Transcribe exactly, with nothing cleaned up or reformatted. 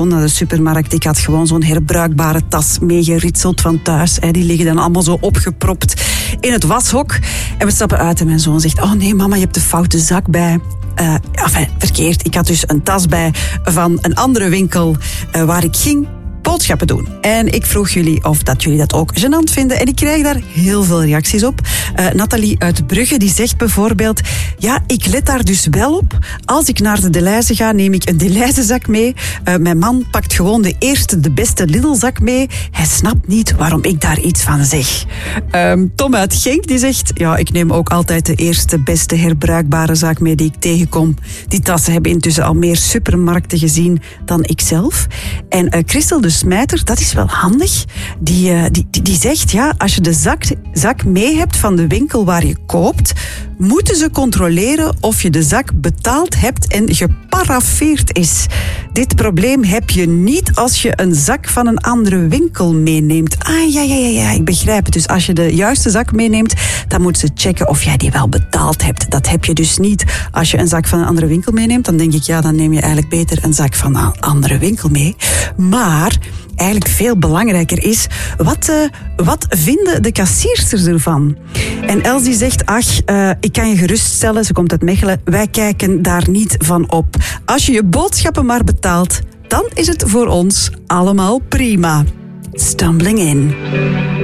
naar de supermarkt. Ik had gewoon zo'n herbruikbare tas meegeritseld van thuis. Die liggen dan allemaal zo opgepropt in het washok. En we stappen uit en mijn zoon zegt, oh nee mama, je hebt de foute zak bij. Uh, enfin, verkeerd. Ik had dus een tas bij van een andere winkel uh, waar ik ging boodschappen doen. En ik vroeg jullie of dat jullie dat ook gênant vinden. En ik krijg daar heel veel reacties op. Uh, Nathalie uit Brugge die zegt bijvoorbeeld, ja, ik let daar dus wel op. Als ik naar de Delhaize ga, neem ik een Delhaizezak mee. Uh, mijn man pakt gewoon de eerste, de beste Lidl-zak mee. Hij snapt niet waarom ik daar iets van zeg. Um, Tom uit Genk die zegt, ja, ik neem ook altijd de eerste, beste herbruikbare zak mee die ik tegenkom. Die tassen hebben intussen al meer supermarkten gezien dan ik zelf. En uh, Christel de Smijter, dat is wel handig. Die, uh, die, die, die zegt, ja, als je de zak, zak mee hebt van de winkel waar je koopt, moeten ze controleren of je de zak betaald hebt en geparaffeerd is. Dit probleem heb je niet als je een zak van een andere winkel meeneemt. Ah, ja, ja, ja, ja, ik begrijp het. Dus als je de juiste zak meeneemt, dan moeten ze checken of jij die wel betaald hebt. Dat heb je dus niet als je een zak van een andere winkel meeneemt. Dan denk ik, ja, dan neem je eigenlijk beter een zak van een andere winkel mee. Maar eigenlijk veel belangrijker is, wat, uh, wat vinden de kassiersters ervan? En Els die zegt, ach, uh, ik kan je geruststellen, ze komt uit Mechelen, wij kijken daar niet van op. Als je je boodschappen maar betaalt, dan is het voor ons allemaal prima. Stumbling in.